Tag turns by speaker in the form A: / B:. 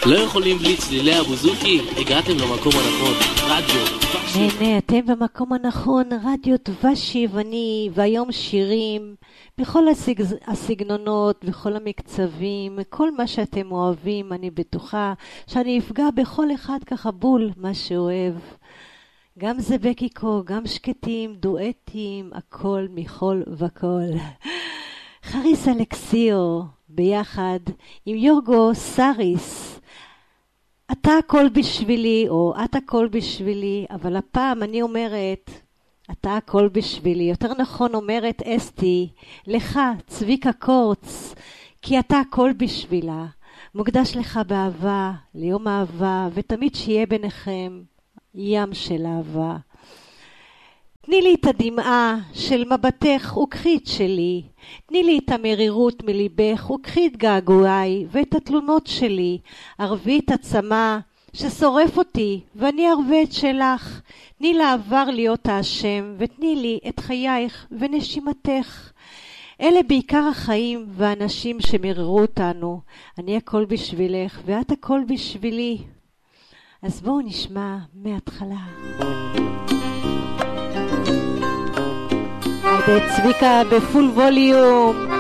A: לא יכולים בלי צלילי הבוזוקי? הגעתם למקום הנכון, רדיו דבשי.
B: הנה, אתם במקום הנכון, רדיו דבשי, והיום שירים בכל הסגנונות, בכל המקצבים, כל מה שאתם אוהבים. אני בטוחה שאני אפגע בכל אחד ככה בול מה שאוהב. גם זה בקיקו, גם שקטים, דואטים, הכל מכל וכל. חריס אלכסיו ביחד עם יורגו סאריס. אתה הכל בשבילי, או את הכל בשבילי, אבל הפעם אני אומרת, אתה הכל בשבילי. יותר נכון אומרת אסתי, לך צביקה קורץ, כי אתה הכל בשבילה. מוקדש לך באהבה, ליום אהבה, ותמיד שיהיה ביניכם ים של אהבה. תני לי את הדמעה של מבטך וקחי את שלי. תני לי את המרירות מליבך וקחי את געגועי ואת התלונות שלי. ערבי את עצמה ששורף אותי ואני ערבה את שלך. תני לעבר להיות האשם ותני לי את חייך ונשימתך. אלה בעיקר החיים והאנשים שמררו אותנו. אני הכל בשבילך ואת הכל בשבילי. אז בואו נשמע מההתחלה. צביקה בפול ווליום.